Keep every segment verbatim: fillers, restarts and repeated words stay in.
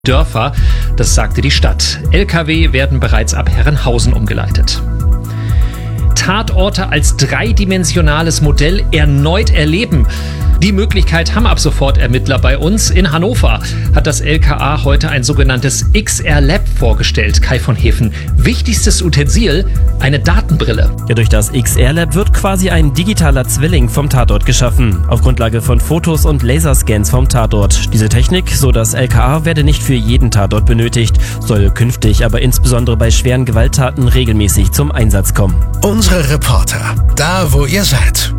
Dörfer, das sagte die Stadt. L K W werden bereits ab Herrenhausen umgeleitet. Tatorte als dreidimensionales Modell erneut erleben. Die Möglichkeit haben ab sofort Ermittler bei uns. In Hannover hat das L K A heute ein sogenanntes X R-Lab vorgestellt. Kai von Hefen. Wichtigstes Utensil, eine Datenbrille. Ja, durch das X R-Lab wird quasi ein digitaler Zwilling vom Tatort geschaffen. Auf Grundlage von Fotos und Laserscans vom Tatort. Diese Technik, so das L K A, werde nicht für jeden Tatort benötigt, soll künftig aber insbesondere bei schweren Gewalttaten regelmäßig zum Einsatz kommen. Unsere Reporter, da wo ihr seid.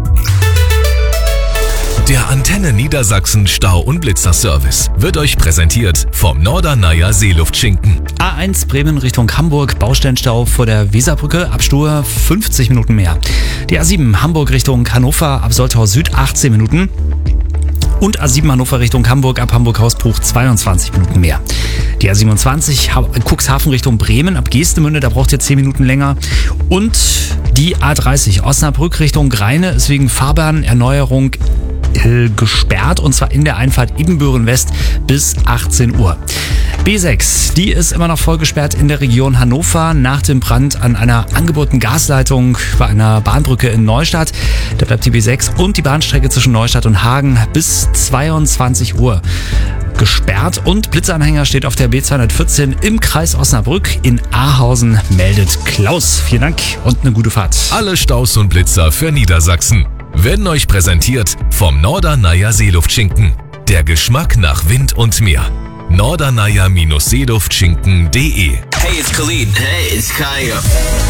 Der Antenne Niedersachsen Stau- und Blitzerservice wird euch präsentiert vom Norderneier Seeluftschinken. A eins Bremen Richtung Hamburg, Baustellenstau vor der Weserbrücke, Abstur fünfzig Minuten mehr. Die A sieben Hamburg Richtung Hannover, ab Soltau Süd achtzehn Minuten. Und A sieben Hannover Richtung Hamburg, ab Hamburg-Hausbruch zweiundzwanzig Minuten mehr. Die A siebenundzwanzig Cuxhaven Richtung Bremen, ab Geestemünde, da braucht ihr zehn Minuten länger. Und die A dreißig Osnabrück Richtung Rheine ist wegen Fahrbahnerneuerung gesperrt, und zwar in der Einfahrt Ibbenbüren West bis achtzehn Uhr. B sechs, die ist immer noch voll gesperrt in der Region Hannover nach dem Brand an einer angebauten Gasleitung bei einer Bahnbrücke in Neustadt. Da bleibt die B sechs und die Bahnstrecke zwischen Neustadt und Hagen bis zweiundzwanzig Uhr gesperrt, und Blitzanhänger steht auf der B zweihundertvierzehn im Kreis Osnabrück. In Ahausen meldet Klaus. Vielen Dank und eine gute Fahrt. Alle Staus und Blitzer für Niedersachsen werden euch präsentiert vom Norderneier Seeluftschinken. Der Geschmack nach Wind und Meer. Norderneier Seeluftschinken punkt de. Hey, it's Khalid. Hey, it's Kaya.